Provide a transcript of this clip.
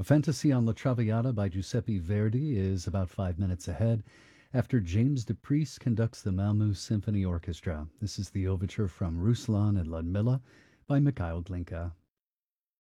A Fantasy on La Traviata by Giuseppe Verdi is about 5 minutes ahead after James DePriest conducts the Malmö Symphony Orchestra. This is the overture from Ruslan and Ludmilla by Mikhail Glinka.